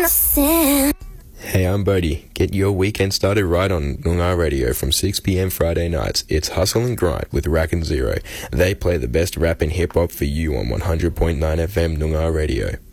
Hey, I'm Bodie. Get your weekend started right on Noongar Radio from 6 p.m. Friday nights. It's Hustle and Grind with Rack and Zero. They play the best rap and hip-hop for you on 100.9 FM Noongar Radio.